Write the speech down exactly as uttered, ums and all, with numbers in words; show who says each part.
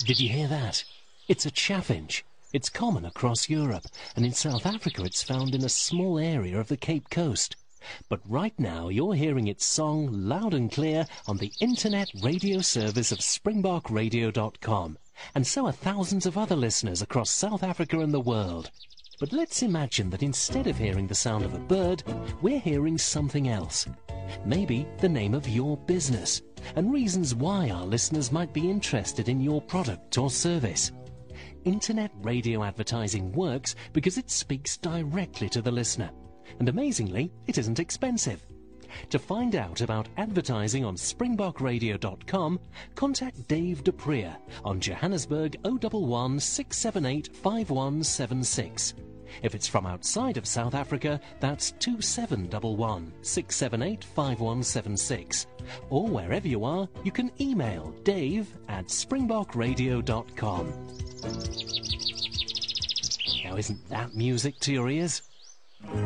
Speaker 1: Did you hear that? It's a chaffinch. It's common across Europe, and in South Africa it's found in a small area of the Cape Coast. But right now you're hearing its song loud and clear on the internet radio service of springbok radio dot com, and so are thousands of other listeners across South Africa and the world. But let's imagine that instead of hearing the sound of a bird, we're hearing something else. Maybe the name of your business, and reasons why our listeners might be interested in your product or service. Internet radio advertising works because it speaks directly to the listener. And amazingly, it isn't expensive. To find out about advertising on springbok radio dot com, contact Dave Duprier on Johannesburg oh one one, six seven eight, five one seven six. If it's from outside of South Africa, that's two seven one one, six seven eight, five one seven six. Or wherever you are, you can email dave at springbok radio dot com. Now, isn't that music to your ears?